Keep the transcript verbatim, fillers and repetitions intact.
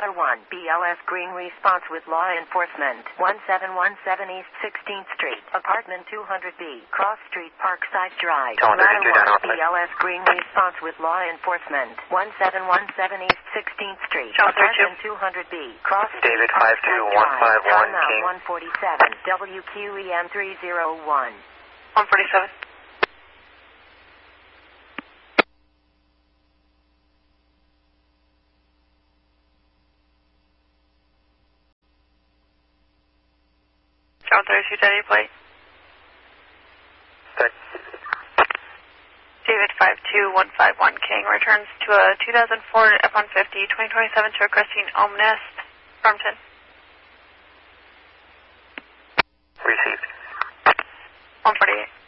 Tower one, B L S Green response with law enforcement. one seven one seven East sixteenth Street, apartment two hundred B, Cross Street, Parkside Drive. Tower one, B L S Green response with law enforcement. one seven one seven East sixteenth Street, apartment two hundred B, Cross Street, David five two one five one, King. one forty-seven, W Q E M three zero one. one forty-seven. Tower thirty-two, Daddy plate. Good. David five two one five one, King, returns to a two thousand four F one fifty, twenty twenty-seven to requesting Omnest, Brompton. Received. one forty-eight.